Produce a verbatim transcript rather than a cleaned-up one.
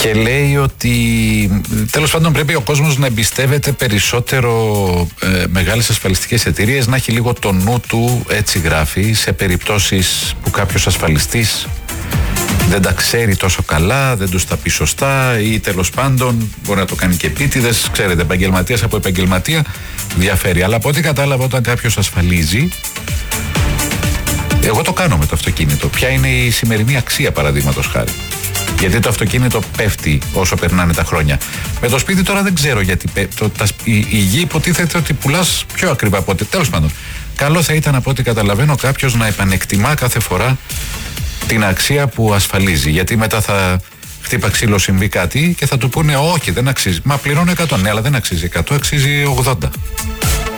Και λέει ότι τέλος πάντων πρέπει ο κόσμος να εμπιστεύεται περισσότερο ε, μεγάλες ασφαλιστικές εταιρείες, να έχει λίγο το νου του, έτσι γράφει, σε περιπτώσεις που κάποιος ασφαλιστής δεν τα ξέρει τόσο καλά, δεν τους τα πει σωστά ή τέλος πάντων μπορεί να το κάνει και επίτηδες. Ξέρετε, επαγγελματίας από επαγγελματία διαφέρει. Αλλά από ό,τι κατάλαβα, όταν κάποιος ασφαλίζει, εγώ το κάνω με το αυτοκίνητο. Ποια είναι η σημερινή αξία, παραδείγματος χάρη? Γιατί το αυτοκίνητο πέφτει όσο περνάνε τα χρόνια. Με το σπίτι τώρα δεν ξέρω γιατί. Το, τα, η, η γη υποτίθεται ότι πουλάς πιο ακριβά από ό,τι. Τέλος πάντων, καλό θα ήταν από ό,τι καταλαβαίνω κάποιος να επανεκτιμά κάθε φορά την αξία που ασφαλίζει. Γιατί μετά θα χτύπα ξύλο, συμβεί κάτι και θα του πούνε όχι, δεν αξίζει. Μα πληρώνω εκατό. Ναι, αλλά δεν αξίζει εκατό, αξίζει ογδόντα.